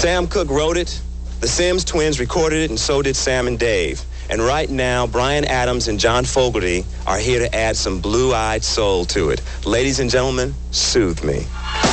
Sam Cooke wrote it, the Sims twins recorded it, and so did Sam and Dave. And right now, Bryan Adams and John Fogerty are here to add some blue-eyed soul to it. Ladies and gentlemen, Soothe Me.